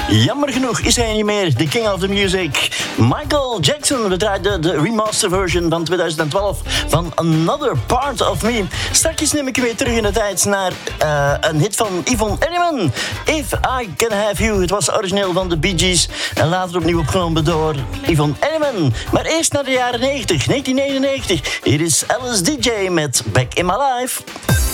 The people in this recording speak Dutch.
Jammer genoeg is hij niet meer de king of the music. Michael Jackson, we draaiden de remaster version van 2012 van Another Part of Me. Straks neem ik je weer terug in de tijd naar een hit van Yvonne Elliman. If I Can Have You. Het was origineel van de Bee Gees en later opnieuw opgenomen door Yvonne Elliman. Maar eerst naar de jaren 90, 1999. Hier is Alice DJ met Back in My Life.